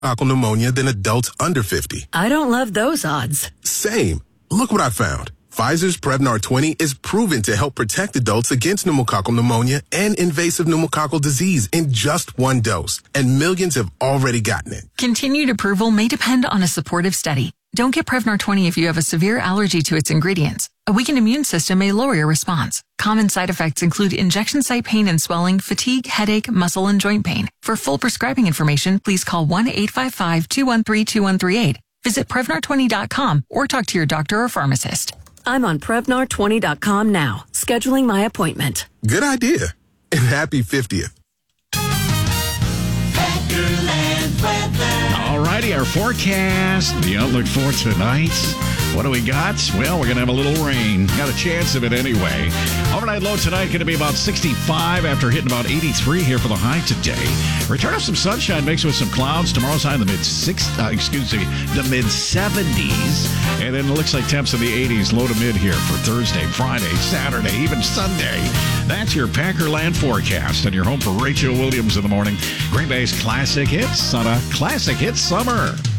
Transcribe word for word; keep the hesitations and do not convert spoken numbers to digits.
pneumococcal pneumonia than adults under fifty. I don't love those odds. Same. Look what I found. Pfizer's Prevnar twenty is proven to help protect adults against pneumococcal pneumonia and invasive pneumococcal disease in just one dose. And millions have already gotten it. Continued approval may depend on a supportive study. Don't get Prevnar twenty if you have a severe allergy to its ingredients. A weakened immune system may lower your response. Common side effects include injection site pain and swelling, fatigue, headache, muscle, and joint pain. For full prescribing information, please call one eight five five, two one three, two one three eight. Visit Prevnar twenty dot com or talk to your doctor or pharmacist. I'm on Prevnar twenty dot com now, scheduling my appointment. Good idea. And happy fiftieth. All righty, our forecast, the outlook for tonight. What do we got? Well, we're going to have a little rain. Got a chance of it anyway. Overnight low tonight going to be about sixty-five after hitting about eighty-three here for the high today. Return of some sunshine mixed with some clouds. Tomorrow's high in the mid six, uh, excuse me, the mid seventies, and then it looks like temps in the eighties, low to mid here for Thursday, Friday, Saturday, even Sunday. That's your Packerland forecast and your home for Rachel Williams in the morning. Green Bay's classic hits on a classic hits summer.